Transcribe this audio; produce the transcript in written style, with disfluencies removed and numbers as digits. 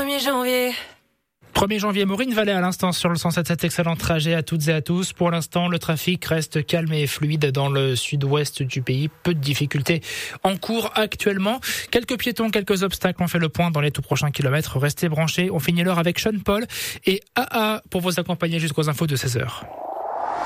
1er janvier. 1er janvier, Maureen Vallée à l'instant sur le 107.7, excellent trajet à toutes et à tous. Pour l'instant, le trafic reste calme et fluide dans le sud-ouest du pays. Peu de difficultés en cours actuellement. Quelques piétons, quelques obstacles. On fait le point dans les tout prochains kilomètres. Restez branchés. On finit l'heure avec Sean Paul et AA pour vous accompagner jusqu'aux infos de 16h.